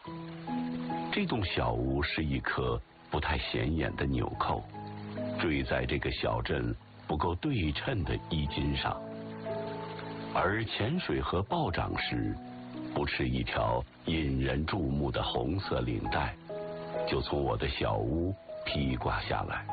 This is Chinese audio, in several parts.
这栋小屋是一颗不太显眼的纽扣，坠在这个小镇不够对称的衣襟上，而潜水河暴涨时，不持一条引人注目的红色领带，就从我的小屋披挂下来。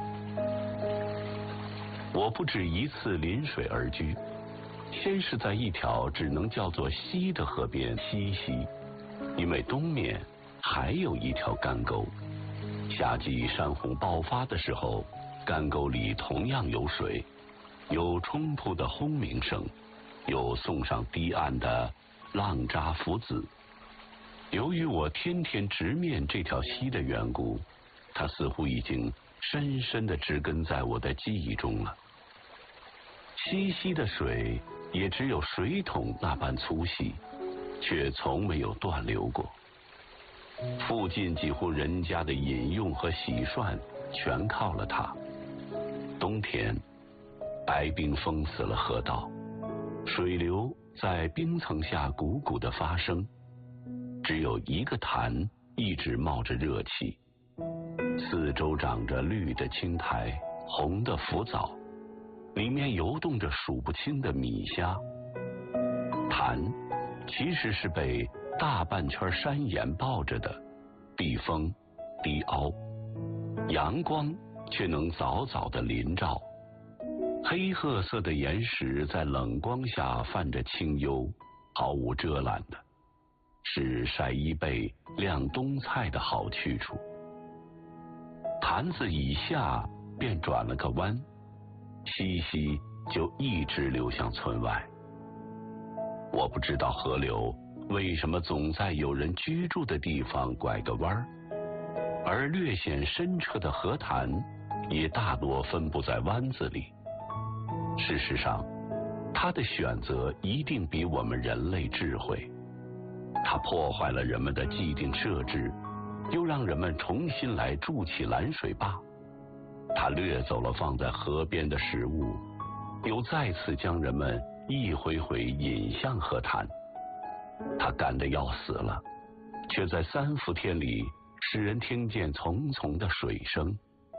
我不止一次临水而居，先是在一条只能叫做溪的河边嬉戏，因为东面还有一条干沟。夏季山洪爆发的时候，干沟里同样有水，有冲突的轰鸣声，有送上堤岸的浪渣浮子。由于我天天直面这条溪的缘故，它似乎已经深深地植根在我的记忆中了。溪溪的水也只有水桶那般粗细，却从没有断流过。附近几户人家的饮用和洗涮全靠了它。冬天，白冰封死了河道，水流在冰层下汩汩地发生，只有一个潭一直冒着热气，四周长着绿的青苔，红的浮藻，里面游动着数不清的米虾。潭其实是被大半圈山岩抱着的，避风低凹，阳光却能早早地临照。黑褐色的岩石在冷光下泛着清幽，毫无遮拦的，是晒衣被晾冬菜的好去处。潭子以下便转了个弯，溪溪就一直流向村外。我不知道河流为什么总在有人居住的地方拐个弯儿，而略显深澈的河潭也大多分布在湾子里。事实上，它的选择一定比我们人类智慧。它破坏了人们的既定设置，又让人们重新来筑起拦水坝。它掠走了放在河边的食物，又再次将人们一回回引向河滩。它干得要死了，却在3伏天里使人听见淙淙的水声。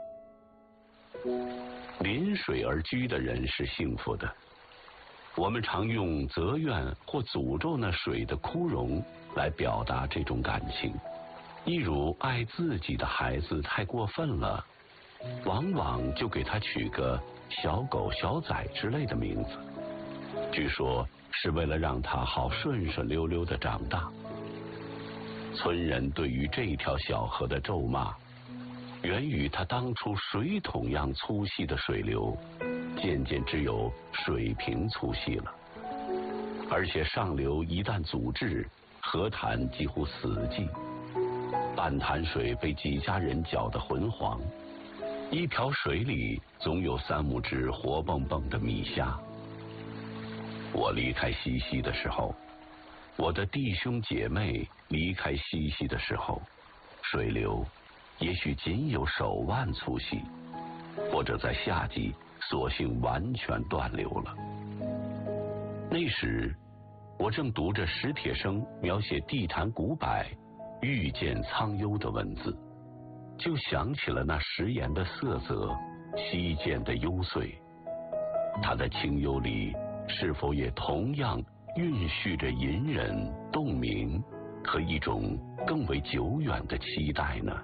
临水而居的人是幸福的，我们常用责怨或诅咒那水的枯荣来表达这种感情。一如爱自己的孩子太过分了，往往就给他取个小狗小崽之类的名字，据说是为了让他好顺顺溜溜地长大。村人对于这条小河的咒骂，源于它当初水桶样粗细的水流，渐渐只有水平粗细了。而且上流一旦阻滞，河潭几乎死寂，半潭水被几家人搅得浑黄，一瓢水里总有3-5只活蹦蹦的米虾。我离开西溪的时候，我的弟兄姐妹离开西溪的时候，水流也许仅有手腕粗细，或者在夏季索性完全断流了。那时我正读着史铁生描写地坛古柏遇见苍幽的文字，就想起了那石岩的色泽，溪涧的幽邃。它在清幽里是否也同样蕴蓄着隐忍、洞明和一种更为久远的期待呢？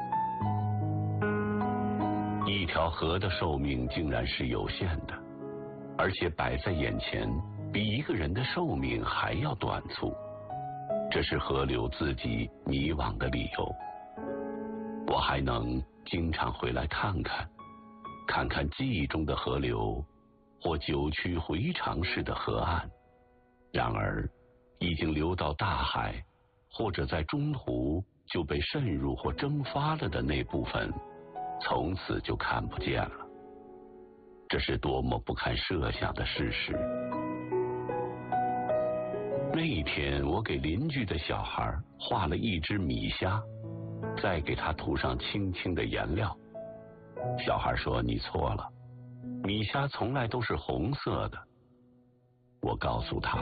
一条河的寿命竟然是有限的，而且摆在眼前比一个人的寿命还要短促，这是河流自己迷惘的理由。我还能经常回来看看，看看记忆中的河流或九曲回肠式的河岸，然而已经流到大海，或者在中途就被渗入或蒸发了的那部分，从此就看不见了。这是多么不堪设想的事实。那一天，我给邻居的小孩画了一只米虾，再给他涂上轻轻的颜料。小孩说：“你错了，米虾从来都是红色的。”我告诉他，